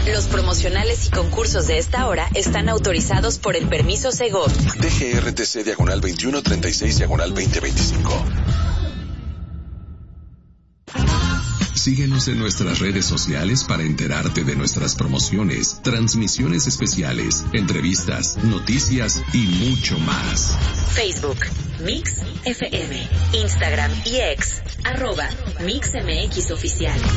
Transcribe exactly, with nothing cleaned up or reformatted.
Los promocionales y concursos de esta hora están autorizados por el permiso Segov. D G R T C diagonal veintiuno treinta y seis diagonal veinte veinticinco. Síguenos en nuestras redes sociales para enterarte de nuestras promociones, transmisiones especiales, entrevistas, noticias y mucho más. Facebook, Mix F M. Instagram y X, arroba Mix M X Oficial.